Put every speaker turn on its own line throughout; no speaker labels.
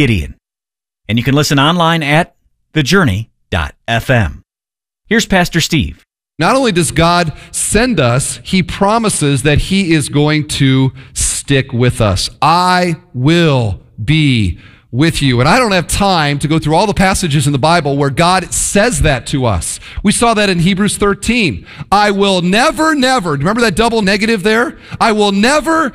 Gideon. And you can listen online at thejourney.fm. Here's Pastor Steve.
Not only does God send us, he promises that he is going to stick with us. I will be with you. And I don't have time to go through all the passages in the Bible where God says that to us. We saw that in Hebrews 13. I will never, remember that double negative there? I will never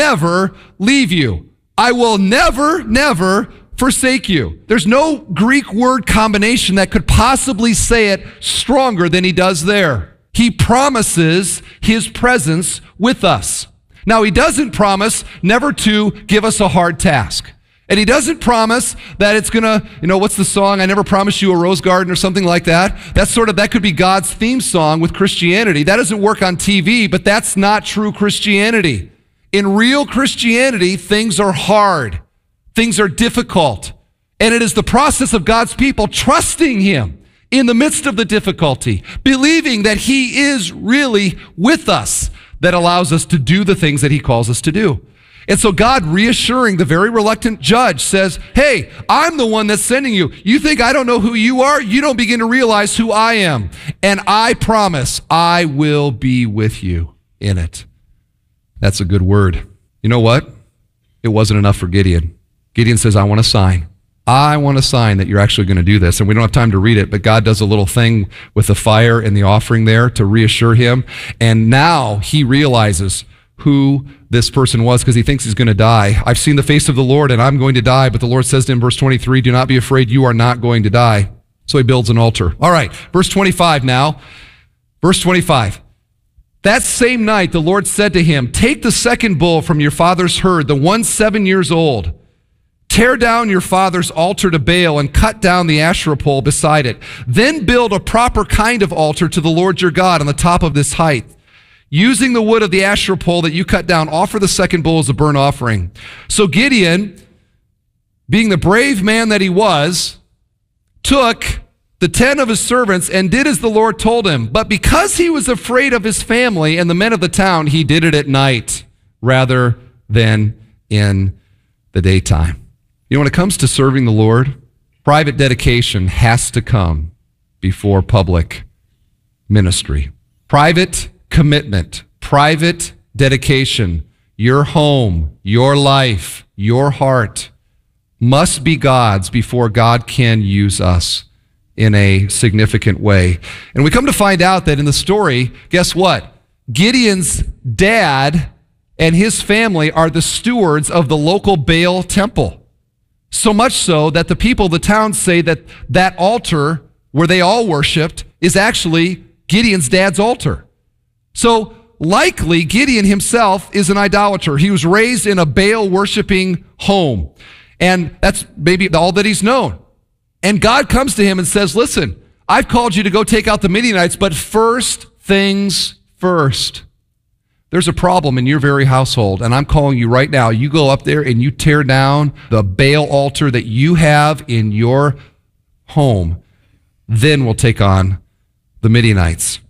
leave you. I will never forsake you. There's no Greek word combination that could possibly say it stronger than he does there. He promises his presence with us. Now, he doesn't promise never to give us a hard task. And he doesn't promise that it's going to, what's the song? I never promised you a rose garden or something like that. That could be God's theme song with Christianity. That doesn't work on TV, but that's not true Christianity. In real Christianity, things are hard. Things are difficult. And it is the process of God's people trusting him in the midst of the difficulty, believing that he is really with us, that allows us to do the things that he calls us to do. And so God, reassuring the very reluctant judge, says, hey, I'm the one that's sending you. You think I don't know who you are? You don't begin to realize who I am. And I promise I will be with you in it. That's a good word. You know what? It wasn't enough for Gideon. Gideon says, I want a sign. I want a sign that you're actually going to do this. And we don't have time to read it, but God does a little thing with the fire and the offering there to reassure him. And now he realizes who this person was because he thinks he's going to die. I've seen the face of the Lord and I'm going to die. But the Lord says to him, verse 23, do not be afraid. You are not going to die. So he builds an altar. All right, verse 25 now. Verse 25. That same night, the Lord said to him, take the second bull from your father's herd, the one 7 years old. Tear down your father's altar to Baal and cut down the Asherah pole beside it. Then build a proper kind of altar to the Lord your God on the top of this height. Using the wood of the Asherah pole that you cut down, offer the second bull as a burnt offering. So Gideon, being the brave man that he was, took the 10 of his servants and did as the Lord told him. But because he was afraid of his family and the men of the town, he did it at night rather than in the daytime. When it comes to serving the Lord, private dedication has to come before public ministry. Private commitment, private dedication, your home, your life, your heart must be God's before God can use us in a significant way. And we come to find out that in the story, guess what? Gideon's dad and his family are the stewards of the local Baal temple. So much so that the people of the town say that that altar where they all worshiped is actually Gideon's dad's altar. So likely Gideon himself is an idolater. He was raised in a Baal worshiping home. And that's maybe all that he's known. And God comes to him and says, listen, I've called you to go take out the Midianites, but first things first. There's a problem in your very household, and I'm calling you right now. You go up there and you tear down the Baal altar that you have in your home. Then we'll take on the Midianites.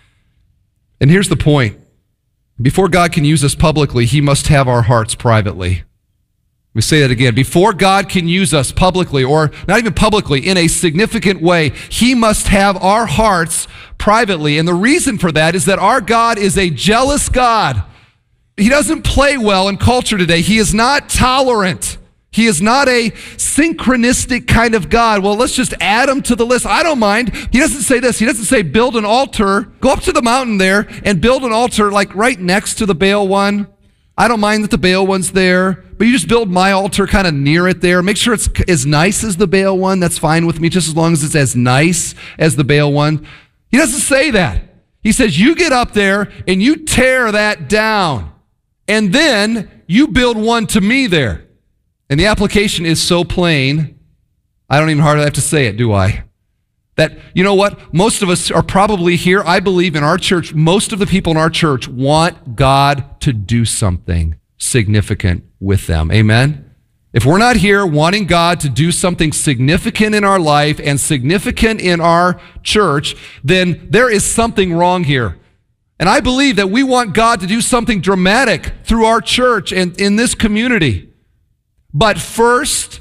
And here's the point. Before God can use us publicly, he must have our hearts privately. Let me say that again. Before God can use us publicly, or not even publicly, in a significant way, he must have our hearts privately. And the reason for that is that our God is a jealous God. He doesn't play well in culture today. He is not tolerant. He is not a synchronistic kind of God. Well, let's just add him to the list. I don't mind. He doesn't say this. He doesn't say build an altar. Go up to the mountain there and build an altar like right next to the Baal one. I don't mind that the Baal one's there, but you just build my altar kind of near it there. Make sure it's as nice as the Baal one. That's fine with me, just as long as it's as nice as the Baal one. He doesn't say that. He says, you get up there and you tear that down, and then you build one to me there. And the application is so plain, I don't even hardly have to say it, do I? That, you know what? Most of us are probably here. I believe in our church, most of the people in our church want God to do something significant with them. Amen? If we're not here wanting God to do something significant in our life and significant in our church, then there is something wrong here. And I believe that we want God to do something dramatic through our church and in this community. But first,